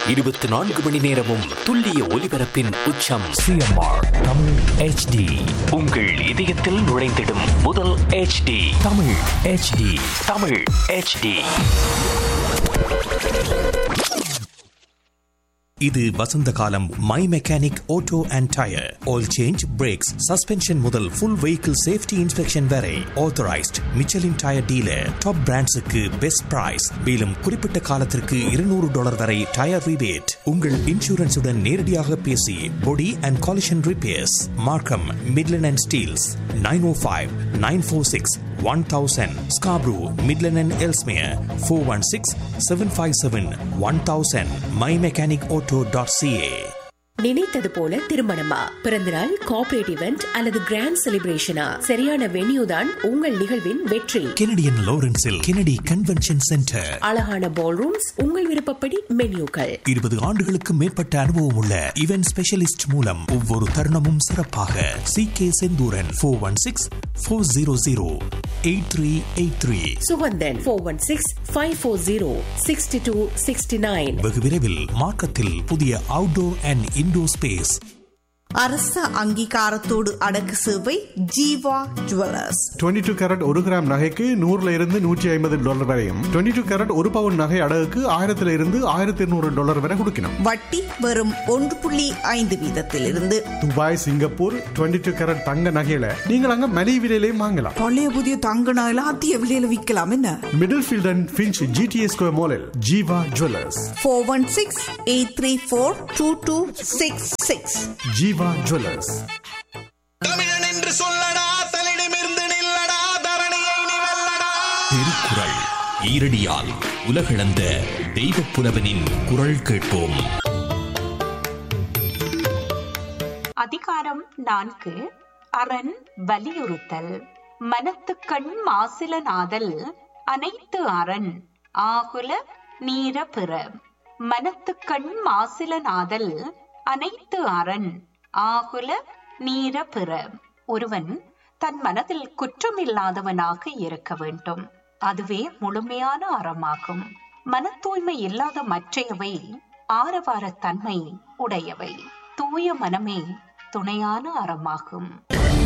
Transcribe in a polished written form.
24 மணி நேரமும் துல்லிய ஒலிபரப்பின் உச்சம். CMR Tamil HD. உங்கள் இதயத்தில் நுழைந்திடும் முதல் HD. Tamil HD. Tamil HD. இது வசந்த காலம். My mechanic auto and tyre oil change, breaks, suspension முதல் ஃபுல் வெஹிக்கிள் சேஃப்டி இன்ஸ்பெக்ஷன் வரை authorised Michelin tyre dealer. Top பிராண்ட்ஸுக்கு best price. மேலும் குறிப்பிட்ட காலத்திற்கு $200 வரை டயர் ரிபேட். உங்கள் இன்சூரன்ஸுடன் நேரடியாக பேசி பொடி அண்ட் காலிஷன் ரிப்பேர்ஸ் மார்க்கம், Midland and Steeles. 905-946-1000 Scarborough, Midland and Ellesmere. 416-757-1000 mymechanicauto.ca. நினைத்தது போல திருமணமா, பிறந்தநாள், கார்ப்பரேட் இவெண்ட் அல்லது கிராண்ட் செலிப்ரேஷனா, சரியான வென்யூ தான் உங்கள் நிகழ்வின் வெற்றி. Canadian லாரன்ஸில் Kennedy convention centre. அழகான பால் ரூம்ஸ், உங்கள் விருப்பப்படி மென்யூக்கள். 20 ஆண்டுகளுக்கு மேற்பட்ட அனுபவம் உள்ள இவென்ட் ஸ்பெஷலிஸ்ட் மூலம் ஒவ்வொரு தருணமும் சிறப்பாக. CK செந்தூரன் 416-400-8383. சுகந்தன் 416-540-6269. வெகு விரைவில் மார்க்கத்தில் புதிய அவுட்டோர் அண்ட் இன்டோர் ஸ்பேஸ். அரச அங்கீகாரத்தோடு அடக்கு சேவை ஜீவா ஜுவல்லர்ஸ். 22 கேரட் 1 கிராம் நகைக்கு $100-150 வரையும், 22 கேரட் 1 பவுன் நகை அடகுக்கு $1000-1200 வரை கொடுக்கணும். வட்டி வெறும் 1.5 வீதத்திலிருந்து. துபாய், சிங்கப்பூர் 22 கேரட் தங்க நகையில நீங்கள் அங்க மலிவு விலையிலையும் வாங்கலாம். பழைய புதிய தங்க நகையில அதிக விலையில விற்கலாம். என்ன middle field and Finch GTA square மாலில் ஜீவா ஜுவல்லர்ஸ். 416-834-2266. ஜீவா ஜுவல்லர்ஸ். தமிழன் என்று சொல்லடா, தலிடமிருந்து நில்லடா, தரணியை நீ வெல்லடா. திருக்குறள் ஈரடியால் உலகளந்த தெய்வப் புலவனின் குரல் கேட்போம். அதிகாரம் 4. அரண் வலியுறுத்தல். மனத்துக்கண் மாசில நாதல் அனைத்து அரண் ஆகுல நீர பிற. மனத்துக்கண் மாசில நாதல் அனைத்து அரண் ஆகுல நீர பிற. ஒருவன் தன் மனதில் குற்றமில்லாதவனாக இருக்க வேண்டும். அதுவே முழுமையான அறமாகும். மன தூய்மை இல்லாத மற்றையவை ஆரவாரத்தன்மை உடையவை. தூய மனமே துணையான அறமாகும்.